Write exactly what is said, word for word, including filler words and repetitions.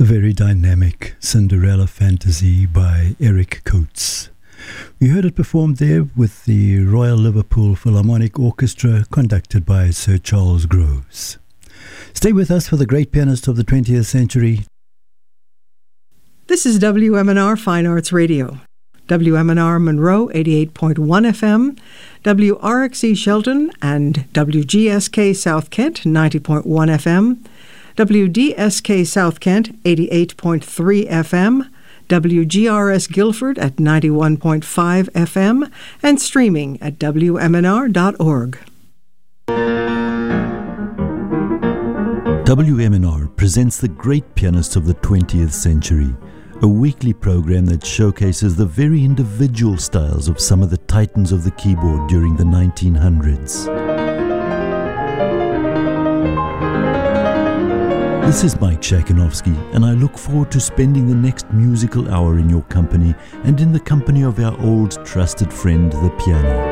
The very dynamic Cinderella Fantasy by Eric Coates. We heard it performed there with the Royal Liverpool Philharmonic Orchestra, conducted by Sir Charles Groves. Stay with us for the great pianist of the twentieth century. This is W M N R Fine Arts Radio. W M N R Monroe eighty-eight point one F M, W R X E Shelton and W G S K South Kent ninety point one F M, W D S K South Kent eighty-eight point three F M, W G R S Guilford at ninety-one point five F M, and streaming at W M N R dot org. W M N R presents the great pianists of the twentieth century, a weekly program that showcases the very individual styles of some of the titans of the keyboard during the nineteen hundreds. This is Mike Shakinovsky, and I look forward to spending the next musical hour in your company and in the company of our old trusted friend, the piano.